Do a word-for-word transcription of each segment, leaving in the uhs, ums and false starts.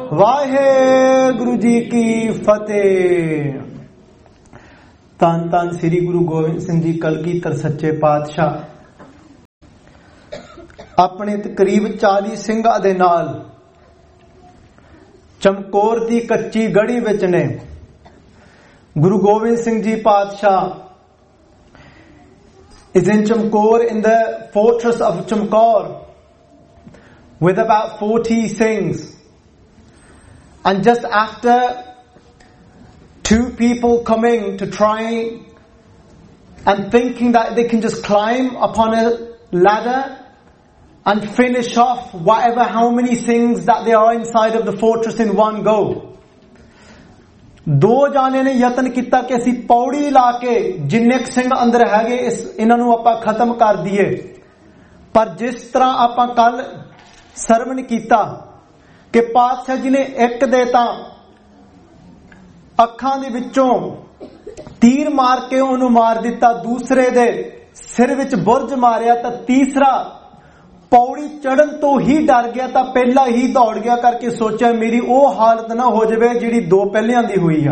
ਵਾਹਿਗੁਰੂ ਜੀ ਕੀ ਫਤਿਹ। ਧੰਨ ਧੰਨ ਸ੍ਰੀ ਗੁਰੂ ਗੋਬਿੰਦ ਸਿੰਘ ਜੀ ਕਲਗੀਧਰ ਸੱਚੇ ਪਾਤਸ਼ਾਹ ਆਪਣੇ ਤਕਰੀਬ ਚਾਲੀ ਸਿੰਘਾਂ ਦੇ ਨਾਲ ਚਮਕੌਰ ਦੀ ਕੱਚੀ ਗੜੀ ਵਿੱਚ ਨੇ। ਗੁਰੂ ਗੋਬਿੰਦ ਸਿੰਘ ਜੀ ਪਾਤਸ਼ਾਹ is in Chamkaur, in the fortress of Chamkaur, with about forty Singhs. And just after two people coming to try and thinking that they can just climb upon a ladder and finish off whatever, how many Singhs that there are inside of the fortress in one go. ਦੋ ਜਾਣੇ ਨੇ ਯਤਨ ਕੀਤਾ ਕਿ ਅਸੀਂ ਪੌੜੀ ਲਾ ਕੇ ਜਿੰਨੇ ਕੁ ਸਿੰਘ ਅੰਦਰ ਹੈਗੇ ਇਸ ਇਹਨਾਂ ਨੂੰ ਆਪਾਂ ਖਤਮ ਕਰ ਦਈਏ। ਪਰ ਜਿਸ ਤਰ੍ਹਾਂ ਆਪਾਂ ਕੱਲ ਸਰਵਣ ਕੀਤਾ ਕਿ ਪਾਤਸ਼ਾਹ ਜੀ ਨੇ ਇੱਕ ਦੇ ਤਾਂ ਅੱਖਾਂ ਦੇ ਵਿੱਚੋਂ ਤੀਰ ਮਾਰ ਕੇ ਉਹਨੂੰ ਮਾਰ ਦਿੱਤਾ, ਦੂਸਰੇ ਦੇ ਸਿਰ ਵਿੱਚ ਬੁਰਜ ਮਾਰਿਆ, ਤਾਂ ਤੀਸਰਾ ਪੌੜੀ ਚੜਨ ਤੋਂ ਹੀ ਡਰ ਗਿਆ ਤਾਂ ਪਹਿਲਾ ਹੀ ਦੌੜ ਗਿਆ ਕਰਕੇ ਸੋਚਿਆ ਮੇਰੀ ਉਹ ਹਾਲਤ ਨਾ ਹੋ ਜਾਵੇ ਜਿਹੜੀ ਦੋ ਪਹਿਲਿਆਂ ਦੀ ਹੋਈ ਆ।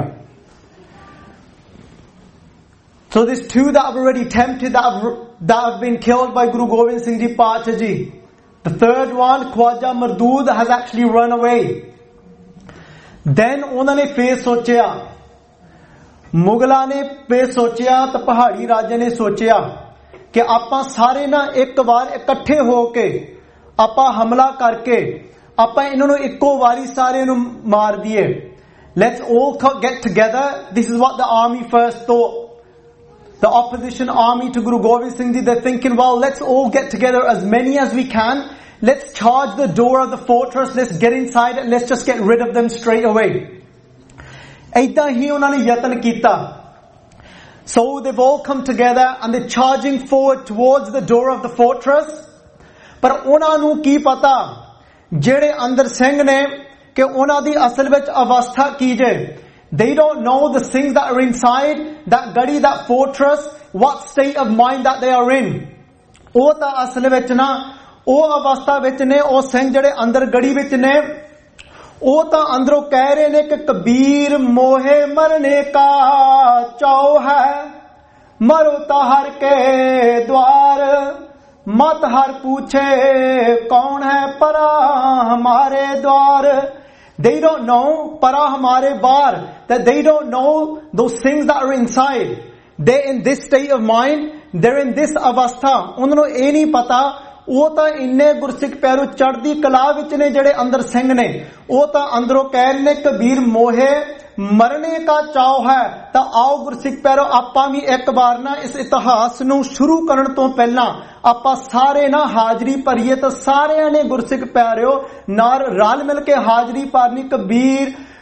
So there's two that have already tempted, that have, that have been killed by Guru Gobind Singh Ji Pacha Ji. The third one, Khwaja Mardood, has actually run away. Then ਉਹਨਾਂ ਨੇ ਫੇਰ ਸੋਚਿਆ, ਮੁਗਲਾਂ ਨੇ ਫੇਰ ਸੋਚਿਆ ਤਾਂ ਪਹਾੜੀ ਰਾਜੇ ਨੇ ਸੋਚਿਆ ਕਿ ਆਪਾਂ ਸਾਰੇ ਨਾ ਇੱਕ ਵਾਰ ਇਕੱਠੇ ਹੋ ਕੇ ਆਪਾਂ ਹਮਲਾ ਕਰਕੇ ਆਪਾਂ ਇਹਨਾਂ ਨੂੰ ਇੱਕੋ ਵਾਰੀ ਸਾਰਿਆਂ ਨੂੰ ਮਾਰ ਦਈਏ। Let's all get together. This is what the army first thought. The opposition army to Guru Gobind Singh Ji, they're thinking, well, let's all get together, as many as we can. Let's charge the door of the fortress. Let's get inside and let's just get rid of them straight away. ਏਦਾਂ ਹੀ ਉਹਨਾਂ ਨੇ ਯਤਨ ਕੀਤਾ। So they've all come together and they're charging forward towards the door of the fortress. ਪਰ ਉਹਨਾਂ ਨੂੰ ਕੀ ਪਤਾ ਜਿਹੜੇ ਅੰਦਰ ਸਿੰਘ ਨੇ ਕਿ ਉਹਨਾਂ ਦੀ ਅਸਲ ਵਿੱਚ ਅਵਸਥਾ ਕੀ ਜੇ। They don't know the things that are inside that gadi, that fortress, what state of mind that they are in. ਉਹ ਤਾਂ ਅਸਲ ਵਿੱਚ ਨਾ ਉਹ ਅਵਸਥਾ ਵਿੱਚ ਨੇ, ਉਹ ਸਿੰਘ ਜਿਹੜੇ ਅੰਦਰ ਗੜੀ ਵਿੱਚ ਨੇ ਉਹ ਤਾਂ ਅੰਦਰੋਂ ਕਹਿ ਰਹੇ ਨੇ ਕਿ ਕਬੀਰ ਮੋਹੇ ਮਰਨੇ ਕਾ ਚਾਉ ਹੈ, ਮਰੋ ਤਾਂ ਹਰ ਕੇ द्वार, मत हर पूछे कौन है परा हमारे द्वार. They don't know para hamare bar, that they don't know those things that are inside. They're in this state of mind, they're in this avastha. ਉਹਨਾਂ ਨੂੰ ਇਹ ਨਹੀਂ ਪਤਾ ਉਹ ਤਾਂ ਇੰਨੇ ਗੁਰਸਿੱਖ ਪਿਆਰੋ ਚੜ੍ਹਦੀ ਕਲਾ ਵਿੱਚ ਨੇ ਜਿਹੜੇ ਅੰਦਰ ਸਿੰਘ ਨੇ, ਉਹ ਤਾਂ ਅੰਦਰੋਂ ਕਹਿ ਰਹੇ ਨੇ ਕਬੀਰ ਮੋਹੇ ਮਰਨੇ ਕਾ ਚਾਉ ਹੈ। ਤਾਂ ਆਓ ਗੁਰਸਿੱਖ ਪਿਆਰੋ ਆਪਾਂ ਵੀ ਇੱਕ ਵਾਰ ਨਾ ਇਸ ਇਤਿਹਾਸ ਨੂੰ ਸ਼ੁਰੂ ਕਰਨ ਤੋਂ ਪਹਿਲਾਂ ਆਪਾਂ ਸਾਰੇ ਨਾ ਹਾਜ਼ਰੀ ਭਰੀਏ। ਤਾਂ ਸਾਰਿਆਂ ਨੇ ਗੁਰਸਿੱਖ ਪਿਆਰਿਓ ਨਾਲ ਰਲ ਮਿਲ ਕੇ ਹਾਜ਼ਰੀ ਭਰਨੀ। ਕਬੀਰ